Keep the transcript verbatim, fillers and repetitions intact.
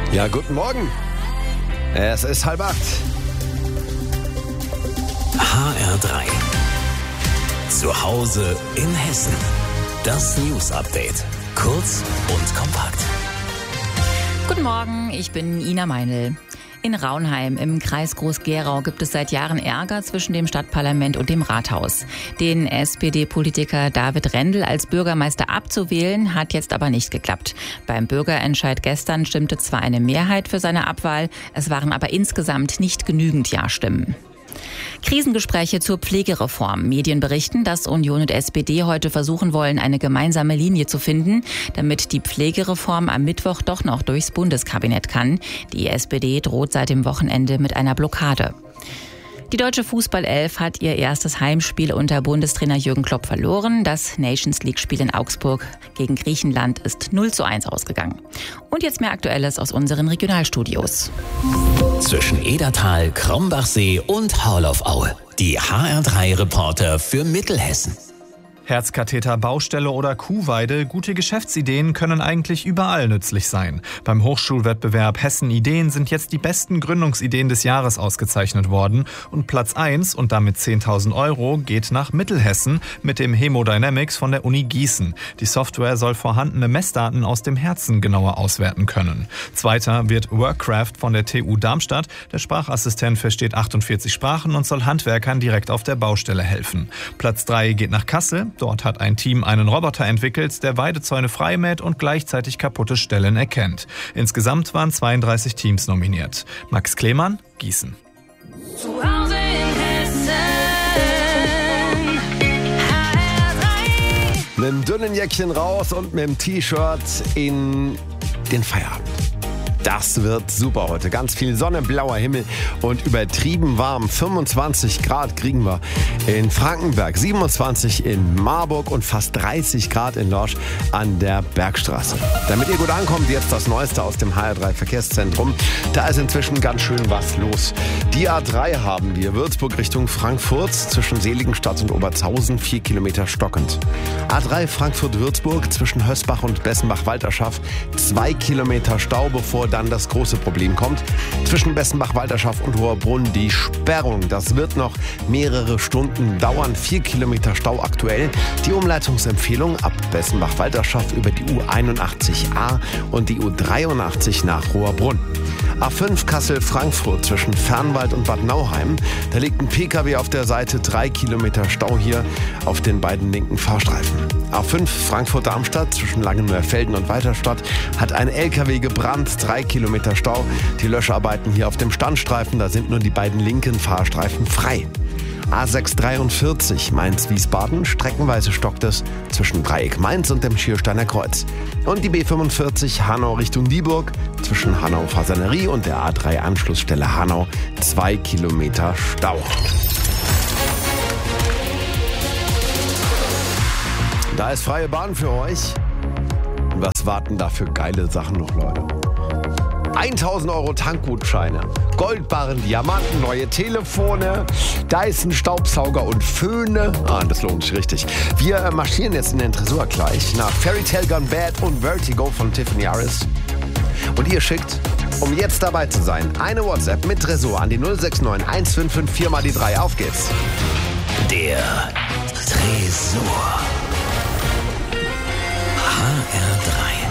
Ja, guten Morgen. Es ist halb acht. H R drei. Zu Hause in Hessen. Das News Update. Kurz und kompakt. Guten Morgen, ich bin Ina Meinl. In Raunheim im Kreis Groß-Gerau gibt es seit Jahren Ärger zwischen dem Stadtparlament und dem Rathaus. Den S P D-Politiker David Rendel als Bürgermeister abzuwählen, hat jetzt aber nicht geklappt. Beim Bürgerentscheid gestern stimmte zwar eine Mehrheit für seine Abwahl, es waren aber insgesamt nicht genügend Ja-Stimmen. Krisengespräche zur Pflegereform. Medien berichten, dass Union und S P D heute versuchen wollen, eine gemeinsame Linie zu finden, damit die Pflegereform am Mittwoch doch noch durchs Bundeskabinett kann. Die S P D droht seit dem Wochenende mit einer Blockade. Die deutsche Fußballelf hat ihr erstes Heimspiel unter Bundestrainer Jürgen Klopp verloren. Das Nations-League-Spiel in Augsburg gegen Griechenland ist null zu eins ausgegangen. Und jetzt mehr Aktuelles aus unseren Regionalstudios. Zwischen Edertal, Krombachsee und Haurlauf-Aue. Die H R drei Reporter für Mittelhessen. Herzkatheter, Baustelle oder Kuhweide, gute Geschäftsideen können eigentlich überall nützlich sein. Beim Hochschulwettbewerb Hessen Ideen sind jetzt die besten Gründungsideen des Jahres ausgezeichnet worden. Und Platz eins und damit zehntausend Euro geht nach Mittelhessen mit dem Hemodynamics von der Uni Gießen. Die Software soll vorhandene Messdaten aus dem Herzen genauer auswerten können. Zweiter wird Workcraft von der T U Darmstadt. Der Sprachassistent versteht achtundvierzig Sprachen und soll Handwerkern direkt auf der Baustelle helfen. Platz drei geht nach Kassel. Dort hat ein Team einen Roboter entwickelt, der Weidezäune freimäht und gleichzeitig kaputte Stellen erkennt. Insgesamt waren zweiunddreißig Teams nominiert. Max Klemann, Gießen. Zu Hause in Hessen. H R drei. Mit einem dünnen Jäckchen raus und mit dem T-Shirt in den Feierabend. Das wird super heute. Ganz viel Sonne, blauer Himmel und übertrieben warm. fünfundzwanzig Grad kriegen wir in Frankenberg, siebenundzwanzig in Marburg und fast dreißig Grad in Lorsch an der Bergstraße. Damit ihr gut ankommt, jetzt das Neueste aus dem H R drei Verkehrszentrum. Da ist inzwischen ganz schön was los. Die A drei haben wir, Würzburg Richtung Frankfurt, zwischen Seligenstadt und Obertshausen, vier Kilometer stockend. A drei Frankfurt-Würzburg zwischen Hösbach und Bessenbach-Walterschaft, zwei Kilometer Stau, bevor dann das große Problem kommt. Zwischen Bessenbach-Walterschaft und Hoherbrunn die Sperrung. Das wird noch mehrere Stunden dauern. Vier Kilometer Stau aktuell. Die Umleitungsempfehlung ab Bessenbach-Walterschaft über die U einundachtzig A und die U dreiundachtzig nach Hoherbrunn. A fünf Kassel-Frankfurt zwischen Fernwald und Bad Nauheim. Da liegt ein Pkw auf der Seite, drei Kilometer Stau hier auf den beiden linken Fahrstreifen. A fünf Frankfurt-Darmstadt zwischen Langenmörfelden und Weiterstadt hat ein L K W gebrannt, drei Kilometer Stau. Die Löscharbeiten hier auf dem Standstreifen, da sind nur die beiden linken Fahrstreifen frei. A sechs dreiundvierzig Mainz-Wiesbaden, streckenweise stockt es zwischen Dreieck Mainz und dem Schiersteiner Kreuz. Und die B fünfundvierzig Hanau Richtung Dieburg, zwischen Hanau-Fasanerie und der A drei Anschlussstelle Hanau, zwei Kilometer Stau. Da ist freie Bahn für euch. Was warten da für geile Sachen noch, Leute? tausend Euro Tankgutscheine, Goldbarren, Diamanten, neue Telefone, Dyson, Staubsauger und Föhne. Ah, das lohnt sich richtig. Wir marschieren jetzt in den Tresor gleich nach Fairy Tale Gone Bad und Vertigo von Tiffany Harris. Und ihr schickt, um jetzt dabei zu sein, eine WhatsApp mit Tresor an die null sechs neun eins fünf fünf vier mal die drei. Auf geht's. Der Tresor. H R drei.